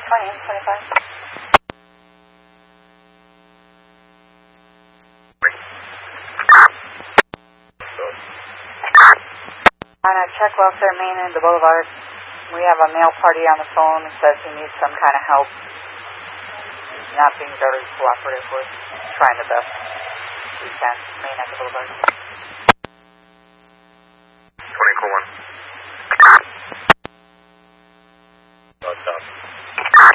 20 and 25. On a check welfare main in the boulevard, we have a male party on the phone that says he needs some kind of help. Not being very cooperative. We're trying the best we can. Main at the boulevard.